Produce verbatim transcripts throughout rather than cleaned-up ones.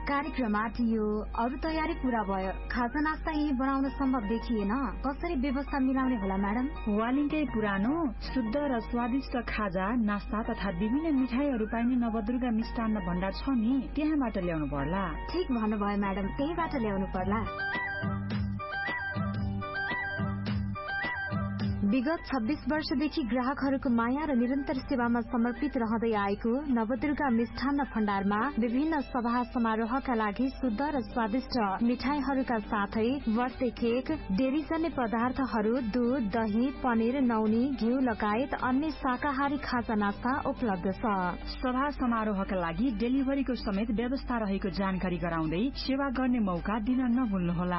कार्यक्रम आटियो, अरू तयारी पूरा भयो। खाजा नास्ता यही बनाउन सम्भव देखिएन, कसरी व्यवस्था मिलाउने होला म्याडम? वालिङकै पुरानो शुद्ध र स्वादिष्ट खाजा नास्ता तथा विभिन्न मिठाईहरू पाइने नवदुर्गा मिष्टान्न भण्डार छ नि, त्यहाँबाट ल्याउनु पर्ला। ठीक भन्नुभयो म्याडम, त्यहीबाट ल्याउनु पर्ला। विगत छब्बीस वर्षदेखि ग्राहकहरूको माया र निरन्तर सेवामा समर्पित रहँदै आएको नवदुर्गा मिष्ठान्न भण्डारमा विभिन्न सभा समारोहका लागि शुद्ध र स्वादिष्ट मिठाईहरूका साथै बर्थडे केक, डेरीजन्य पदार्थहरू, दूध, दही, पनिर, नौनी, घिउ लगायत अन्य शाकाहारी खाजा नास्ता उपलब्ध छ। सभा समारोहका लागि डेलिभरीको समेत व्यवस्था रहेको जानकारी गराउँदै सेवा गर्ने मौका दिन नभुल्नुहोला।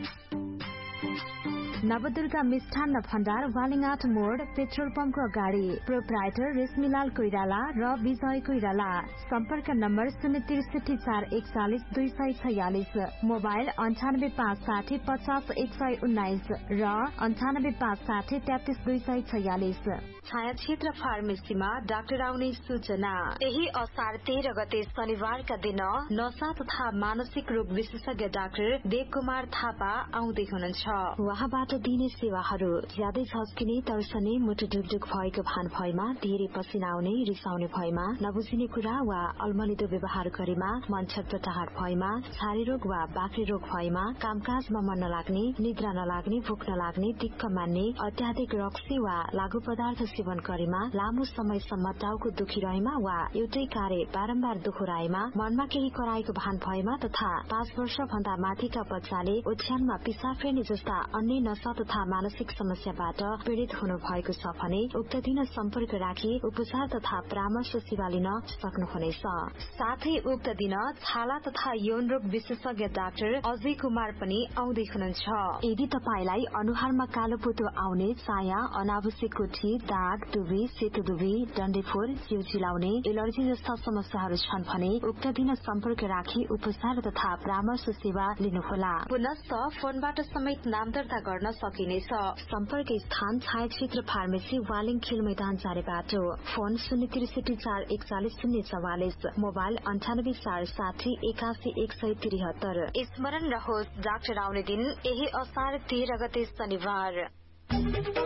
नवदुर्गा मिष्ठान्न भण्डार, वालिङाट मोड, पेट्रोल पम्पको अगाडि। प्रोप्राइटर रेशमीलाल कोइराला र विजय कोइराला। सम्पर्क नम्बर शून्य त्रिसठी चार एकचालिस दुई सय छयालिस, मोबाइल अन्ठानब्बे पाँच साठी पचास एक सय उन्नाइस र अन्ठानब्बे पाँच साठी तेत्तीस दुई सय छयालिस। छाया क्षेत्र फार्मेसीमा डाक्टर आउने सूचना। यही असार तेह्र गते शनिबारका दिन नशा तथा मानसिक रोग विशेषज्ञ डाक्टर देव कुमार थापा आउँदै हुनुहुन्छ। उहाँबाट दिने सेवाहरू ज्यादै झस्किने, तर्सने, मुटु ढुकढुक भएको भान भएमा, धेरै पसिना आउने, रिसाउने भएमा, नबुझिने कुरा वा अल्मलिदो व्यवहार गरेमा, मन छटपटाहट भएमा, छारी रोग वा बाक्रे रोग भएमा, कामकाजमा मन नलाग्ने, निद्रा नलाग्ने, भोक नलाग्ने, दिक्क मान्ने, अत्याधिक रक्सी वा लागू पदार्थ सेवन गरेमा, लामो समयसम्म टाउको दुखिरहेमा वा एउटै कार्य बारम्बार दोहोऱ्याएमा, मनमा केही कराएको भान भएमा तथा पाँच वर्ष भन्दा माथिका बच्चाले ओछ्यानमा पिसाब फेर्ने जस्ता अन्य नशा तथा मानसिक समस्याबाट पीड़ित हुनु भएको छ भने उक्त दिन सम्पर्क राखी उपचार तथा परामर्श सेवा लिन सक्नुहुनेछ। साथै उक्त दिन छाला तथा यौन रोग विशेषज्ञ डाक्टर अजय कुमार पनि आउँदै हुनुहुन्छ। यदि तपाईलाई अनुहारमा कालो पोतो आउने, चाया, अनावश्यक कोठी, दाग, दुबी, सेतो दुबी, डन्डेफोर, जिउ चिलाउने, एलर्जी जस्ता समस्याहरू छन् भने उक्त दिन सम्पर्क राखी उपचार तथा परामर्श सेवा लिनुहोला। पुनश्च फोनबाट समेत नाम दर्ता गर्न सकिनेछ। सम्पर्क स्थान छाया क्षेत्र फार्मेसी, वालिङ खेल मैदान चारे बाटो। फोन शून्य त्रिसठी चार एकचालिस शून्य चौवालिस, मोबाइल अन्ठानब्बे चार साठी एकासी एक सय त्रिहत्तर। स्मरण रहोस्, डाक्टर आउने दिन यही असार तेह्र गते शनिबार।